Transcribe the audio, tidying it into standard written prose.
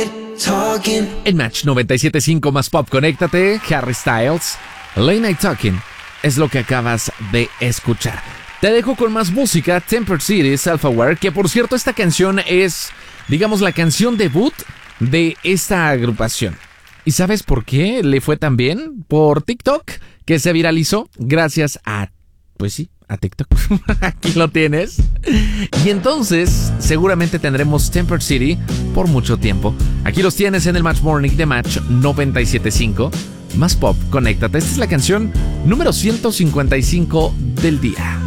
En Match 97.5 más pop, conéctate. Harry Styles, Late Night Talking, es lo que acabas de escuchar. Te dejo con más música. Temper City, Self-Aware, que por cierto esta canción es, digamos, la canción debut de esta agrupación. ¿Y sabes por qué le fue tan bien? Por TikTok, que se viralizó gracias a, pues sí, a TikTok. Aquí lo tienes. Y entonces seguramente tendremos Temper City por mucho tiempo. Aquí los tienes en el Match Morning de Match 97.5. Más pop, conéctate. Esta es la canción número 155 del día.